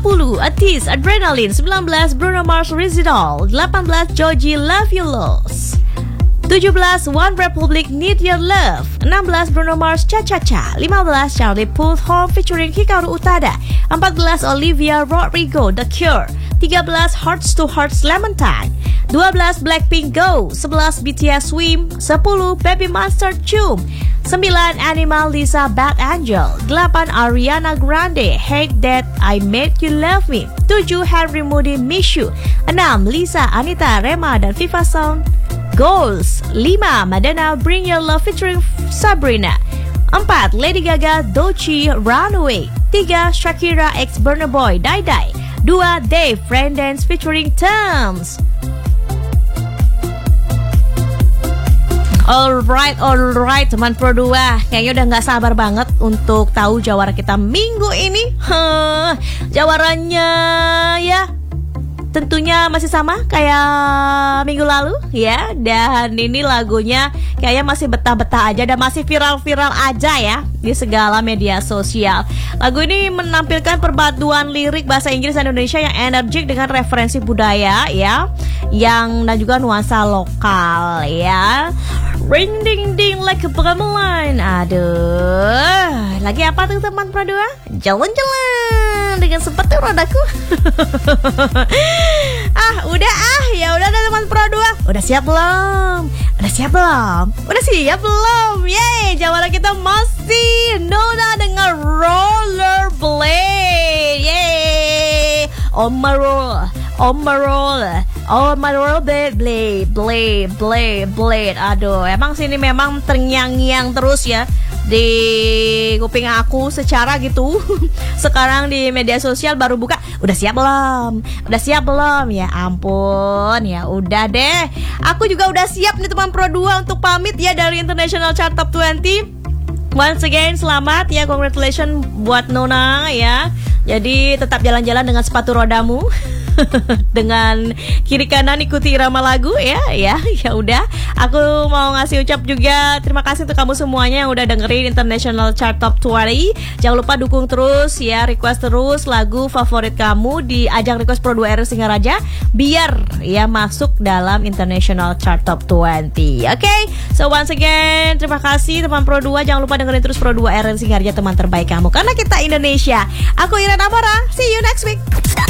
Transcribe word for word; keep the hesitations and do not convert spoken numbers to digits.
sepuluh Atis Adrenaline. Sembilan belas Bruno Mars Original. Delapan belas Joji Love You Lost. tujuh belas One Republic Need Your Love. Enam belas Bruno Mars Cha Cha Cha. Lima belas Charlie Puth Home featuring Hikaru Utada. Empat belas Olivia Rodrigo The Cure. Tiga belas Hearts to Hearts Clementine. Dua belas Blackpink Go. Sebelas B T S Swim. Sepuluh Baby Monster Chum. Sembilan Animal Lisa Bad Angel. Delapan Ariana Grande Hate That I Made You Love Me. Tujuh Henry Moody Miss You. Enam Lisa Anita Rema dan Viva Sound Goals. Lima Madonna Bring Your Love featuring Sabrina. Empat Lady Gaga Doechii Runaway. Tiga Shakira X Burna Boy Die Die. Dua Dave Friend Dance featuring Thames. Alright, alright teman Pro dua, kayaknya udah gak sabar banget untuk tahu jawara kita minggu ini. Huh, jawarannya ya tentunya masih sama kayak minggu lalu ya. Dan ini lagunya kayaknya masih betah-betah aja dan masih viral-viral aja ya di segala media sosial. Lagu ini menampilkan perpaduan lirik bahasa Inggris dan Indonesia yang energik dengan referensi budaya ya, yang dan juga nuansa lokal ya. Ring ding ding like a gamelan. Aduh, lagi apa tuh teman Pro dua? Jalan-jalan dengan sepatu rodaku. Ah, udah ah, ya udah deh teman Pro dua. Udah siap belum? Udah siap belum? Udah siap belum? Yeay, jawara kita masih Nona dengan Rollerblade. Yeay. On my roll, on my roll, on my roll, blade, blade, blade, blade, blade. Aduh, emang sini memang terngiang-ngiang terus ya di kuping aku secara gitu. Sekarang di media sosial baru buka, udah siap belum? Udah siap belum? Ya ampun, ya udah deh. Aku juga udah siap nih teman Pro dua untuk pamit ya dari International Chart Top dua puluh. Once again selamat ya, congratulations buat Nona ya. Jadi tetap jalan-jalan dengan sepatu rodamu. Dengan kiri kanan ikuti irama lagu ya, ya, ya udah. Aku mau ngasih ucap juga terima kasih untuk kamu semuanya yang udah dengerin International Chart Top dua puluh. Jangan lupa dukung terus ya, request terus lagu favorit kamu di ajang request Pro dua R R Singaraja biar ya masuk dalam International Chart Top dua puluh. Oke, okay? So once again terima kasih teman Pro dua. Jangan lupa dengerin terus Pro dua R R Singaraja, teman terbaik kamu karena kita Indonesia. Aku Ira Namara, see you next week.